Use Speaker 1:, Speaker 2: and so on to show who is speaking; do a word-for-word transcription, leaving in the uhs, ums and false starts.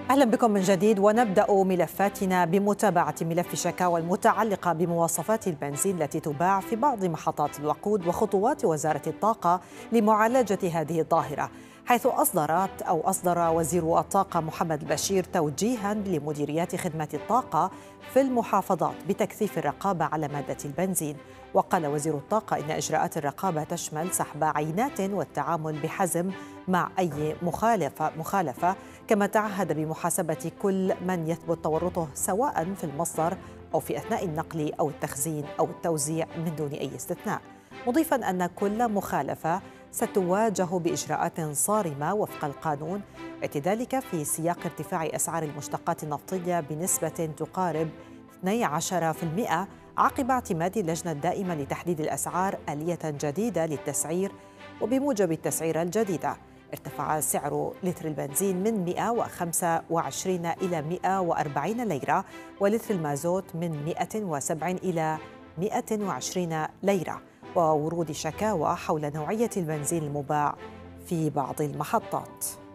Speaker 1: أهلا بكم من جديد، ونبدأ ملفاتنا بمتابعة ملف شكاوى المتعلقة بمواصفات البنزين التي تباع في بعض محطات الوقود وخطوات وزارة الطاقة لمعالجة هذه الظاهرة، حيث أصدرت أو أصدر وزير الطاقة محمد البشير توجيها لمديريات خدمات الطاقة في المحافظات بتكثيف الرقابة على مادة البنزين. وقال وزير الطاقة إن إجراءات الرقابة تشمل سحب عينات والتعامل بحزم مع أي مخالفة مخالفة كما تعهد بمحاسبة كل من يثبت تورطه سواء في المصدر أو في أثناء النقل أو التخزين أو التوزيع من دون أي استثناء، مضيفا أن كل مخالفة ستواجه بإجراءات صارمة وفق القانون، ذلك في سياق ارتفاع أسعار المشتقات النفطية بنسبة تقارب اثني عشر بالمئة عقب اعتماد اللجنة الدائمة لتحديد الأسعار آلية جديدة للتسعير. وبموجب التسعيرة الجديدة ارتفع سعر لتر البنزين من مئة وخمسة وعشرين إلى مئة وأربعين ليرة، ولتر المازوت من مئة وسبعين إلى مئة وعشرين ليرة، وورود شكاوى حول نوعية البنزين المباع في بعض المحطات.